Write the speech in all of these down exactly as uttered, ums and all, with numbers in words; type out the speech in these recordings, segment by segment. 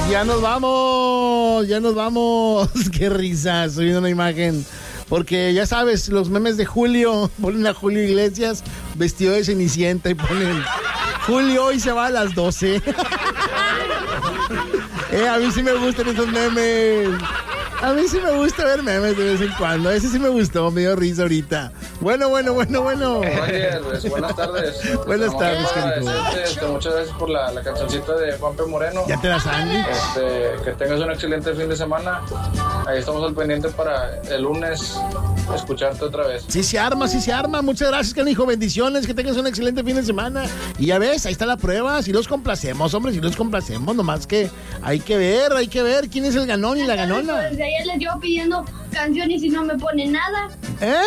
Ya nos vamos, ya nos vamos. Qué risa, estoy viendo una imagen. Porque ya sabes, los memes de Julio, ponen a Julio Iglesias vestido de Cenicienta y ponen Julio hoy se va a las doce. eh, a mí sí me gustan esos memes. A mí sí me gusta ver memes de vez en cuando. Ese sí me gustó, me dio risa ahorita. Bueno, bueno, bueno, bueno. Oye, pues, buenas tardes. Buenas tardes, querido. Este, muchas gracias por la, la cancioncita de Juanpe Moreno. Ya te la sabes. Este, que tengas un excelente fin de semana. Ahí estamos al pendiente para el lunes escucharte otra vez. Sí se arma, sí se arma. Muchas gracias, canijo. Bendiciones, que tengas un excelente fin de semana. Y ya ves, ahí está la prueba. Si los complacemos, hombre, si los complacemos. Nomás que hay que ver, hay que ver quién es el ganón y la ganona. Desde ayer les llevo pidiendo canciones y no me pone nada. ¿Eh?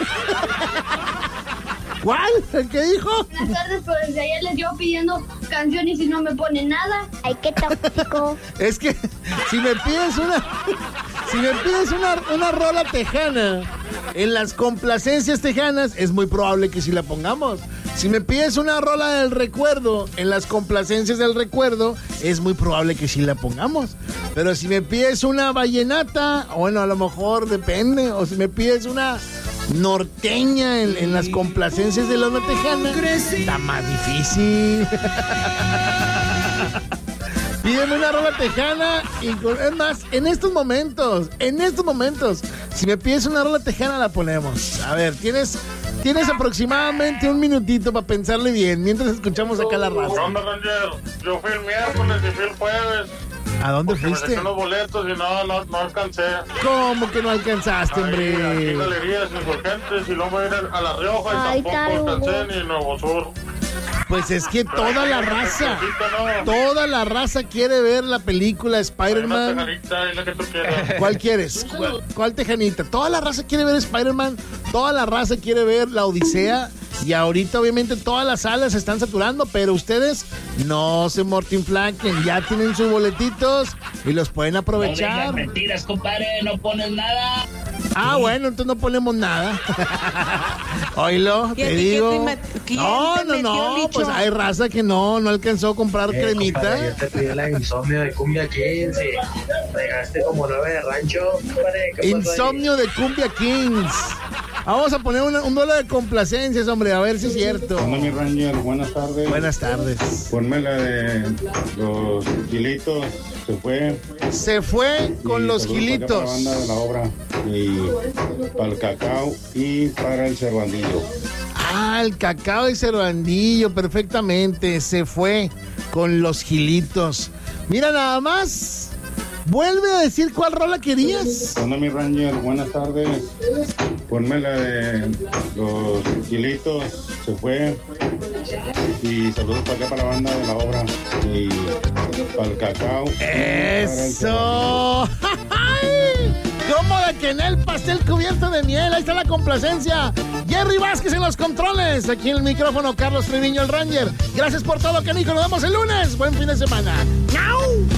¿Cuál? ¿El qué dijo? Buenas tardes, pero desde ayer les llevo pidiendo canciones y no me pone nada. Ay, qué tóxico. Es que si me pides una... Si me pides una, una rola tejana en las complacencias tejanas, es muy probable que sí la pongamos. Si me pides una rola del recuerdo en las complacencias del recuerdo, es muy probable que sí la pongamos. Pero si me pides una vallenata, bueno, a lo mejor depende. O si me pides una norteña en, en las complacencias de la onda tejana, está más difícil. Pídeme una rola tejana y con, es más, en estos momentos, en estos momentos, si me pides una rola tejana la ponemos. A ver, tienes, tienes aproximadamente un minutito para pensarle bien mientras escuchamos acá la raza. ¿Qué onda, Ranger? Yo fui el miércoles y fui el jueves. ¿A dónde porque fuiste? Me dejé los boletos y no, no, no alcancé. ¿Cómo que no alcanzaste, hombre? Ahí, aquí en Galerías Insurgentes y luego me vine a La Rioja y Ay, tampoco alcancé ni Nuevo Sur. Pues es que toda la raza, toda la raza quiere ver la película Spider-Man. Una tejanita, es la que tú quieras. ¿Cuál quieres? ¿Cuál, cuál tejanita? Toda la raza quiere ver Spider-Man, toda la raza quiere ver La Odisea. Y ahorita obviamente todas las salas se están saturando, pero ustedes no se mortinflaquen, ya tienen sus boletitos y los pueden aprovechar. No digas mentiras, compadre, no pones nada. Ah, bueno, entonces no ponemos nada. Oílo, te digo. No, no, no, pues hay raza que no, no alcanzó a comprar eh, cremita. Compadre, yo te pedí la insomnio de Cumbia quince. Dejaste como nueve de rancho, compadre. Insomnio de Cumbia Kings. Vamos a poner una, un duelo de complacencias, hombre, a ver si es cierto. Hola, mi Ranger, buenas tardes. Buenas tardes. Ponme la de los gilitos. Se fue. Se fue con y los gilitos. Para la banda de la obra. Y para el cacao y para el cervandillo. Ah, el cacao y cervandillo, perfectamente. Se fue con los gilitos. Mira nada más. Vuelve a decir cuál rola querías. Hola, mi Ranger, buenas tardes. Ponme la de los gilitos. Se fue. Y saludos para acá, para la banda de la obra. Y para el cacao. ¡Eso! ¿Cómo de que en el pastel cubierto de miel? Ahí está la complacencia. Jerry Vázquez en los controles. Aquí en el micrófono, Carlos Treviño, el Ranger. Gracias por todo, canijo. Nos vemos el lunes. Buen fin de semana. ¡Chao!